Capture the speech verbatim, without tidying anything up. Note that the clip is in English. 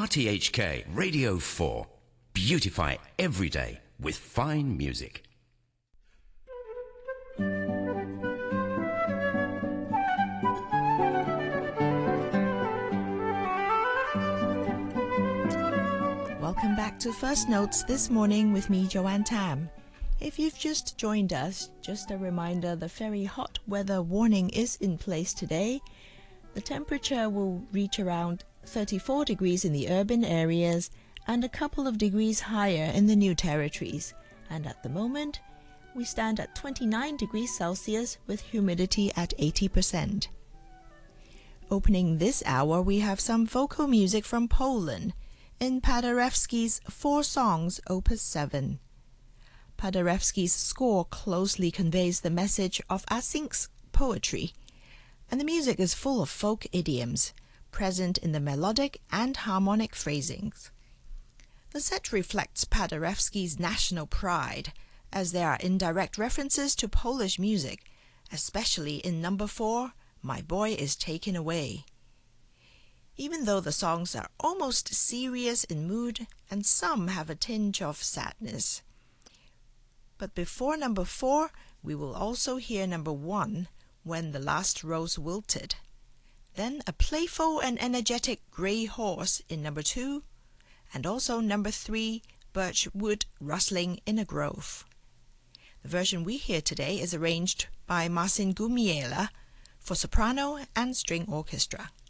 R T H K Radio four. Beautify every day with fine music. Welcome back to First Notes this morning with me, Joanne Tam. If you've just joined us, just a reminder, the very hot weather warning is in place today. The temperature will reach around thirty-four degrees in the urban areas and a couple of degrees higher in the New Territories. And at the moment, we stand at twenty-nine degrees Celsius with humidity at eighty percent. Opening this hour, we have some vocal music from Poland in Paderewski's Four Songs, Opus seven. Paderewski's score closely conveys the message of Asink's poetry, and the music is full of folk idioms, present in the melodic and harmonic phrasings. The set reflects Paderewski's national pride, as there are indirect references to Polish music, especially in number four, My Boy is Taken Away. Even though the songs are almost serious in mood and some have a tinge of sadness. But before number four, we will also hear number one, When the Last Rose Wilted. Then a playful and energetic grey horse in number two, and also number three, Birch Wood Rustling in a Grove. The version we hear today is arranged by Marcin Gumiela for soprano and string orchestra.